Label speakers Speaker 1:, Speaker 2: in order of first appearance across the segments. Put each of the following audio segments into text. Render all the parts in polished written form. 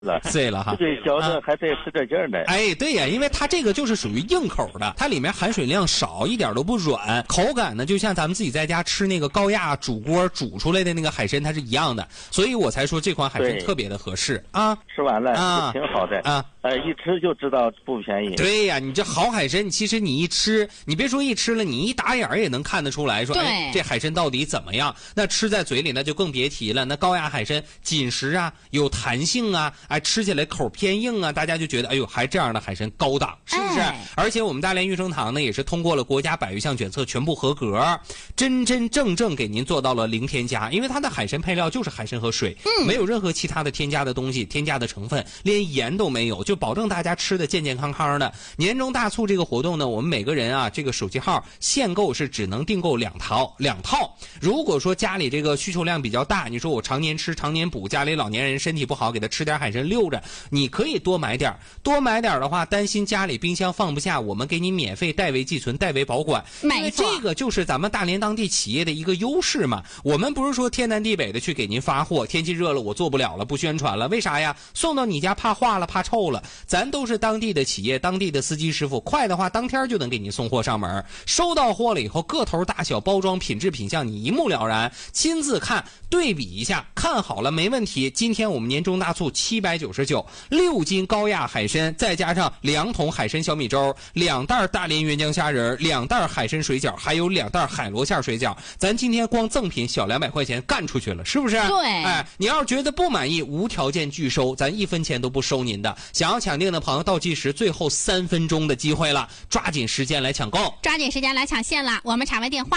Speaker 1: 碎了哈，
Speaker 2: 对，嚼着还得使点劲儿呢。
Speaker 1: 哎，对呀，因为它这个就是属于硬口的，它里面含水量少，一点都不软，口感呢就像咱们自己在家吃那个高压煮锅煮出来的那个海参，它是一样的，所以我才说这款海参特别的合适啊。
Speaker 2: 吃完了啊，挺好的啊，一吃就知道不便宜。
Speaker 1: 对呀，你这好海参，其实你一吃，你别说一吃了，你一打眼也能看得出来说，哎，这海参到底怎么样？那吃在嘴里那就更别提了。那高压海参紧实啊，有弹性啊，哎，吃起来口偏硬啊，大家就觉得哎呦，还这样的海参高档，是不是？而且我们大连育生堂呢，也是通过了国家百余项检测，全部合格，真真正正给您做到了零添加。因为它的海参配料就是海参和水，没有任何其他的添加的东西，添加的成分，连盐都没有，就保证大家吃的健健康康的。年终大促这个活动呢，我们每个人啊，这个手机号限购是只能订购两套。如果说家里这个需求量比较大，你说我常年吃常年补，家里老年人身体不好，给他吃点海参溜着，你可以多买点的话，担心家里冰箱放不下，我们给你免费代为寄存、代为保管。因为这个就是咱们大连当地企业的一个优势嘛。我们不是说天南地北的去给您发货，天气热了我做不了了，不宣传了，为啥呀？送到你家怕化了、怕臭了，咱都是当地的企业、当地的司机师傅，快的话当天就能给您送货上门。收到货了以后，个头大小、包装品质品相你一目了然，亲自看对比一下，看好了没问题。今天我们年终大促799，6斤高压海参，再加上2桶海参小米粥，2袋大连原浆虾仁，2袋海参水饺，还有2袋海螺馅水饺，咱今天光赠品小200块钱干出去了，是不是？
Speaker 3: 对，
Speaker 1: 哎，你要是觉得不满意，无条件拒收，咱1分钱都不收您的。想要抢订的朋友，倒计时最后3分钟的机会了，抓紧时间来抢购，
Speaker 3: 抓紧时间来抢线了。我们场外电话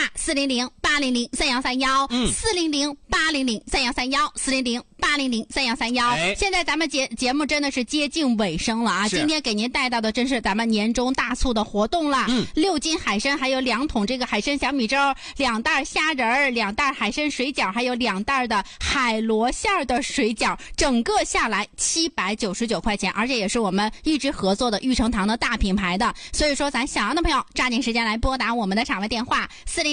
Speaker 3: 400-800-3131，400-800-3131，400-800-3131。现在咱们节目真的是接近尾声了啊！今天给您带到的真是咱们年终大促的活动了。6斤海参，还有2桶这个海参小米粥，2袋虾仁，2袋海参水饺，还有2袋的海螺馅的水饺，整个下来799块钱，而且也是我们一直合作的育成堂的大品牌的。所以说，咱想要的朋友抓紧时间来拨打我们的场外电话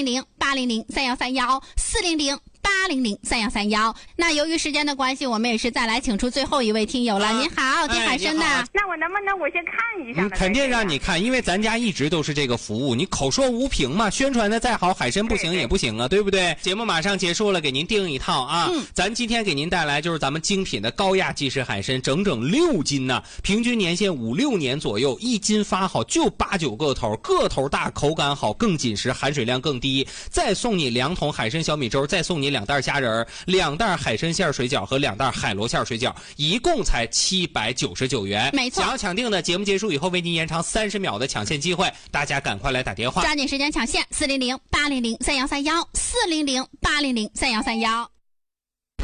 Speaker 3: 400-800-3131，400-800-3131。那由于时间的关系，我们也是再来请出最后一位听友了。您好，听海参的。
Speaker 4: 那我能不能我先看一下呢？
Speaker 1: 肯定让你看，因为咱家一直都是这个服务，你口说无凭嘛，宣传的再好，海参不行也不行啊，对不对？节目马上结束了，给您订一套啊。咱今天给您带来就是咱们精品的高压即食海参，整整6斤呢，平均年限5-6年左右，1斤发好就8-9个头，个头大，口感好，更紧实，含水量更低。再送你2桶海参小米粥，再送你2袋虾仁，2袋海参馅水饺和2袋海螺馅水饺，一共才799元。
Speaker 3: 没错，
Speaker 1: 想要抢订的，节目结束以后为您延长30秒的抢线机会，大家赶快来打电话，
Speaker 3: 抓紧时间抢线，400-800-3131，400-800-3131。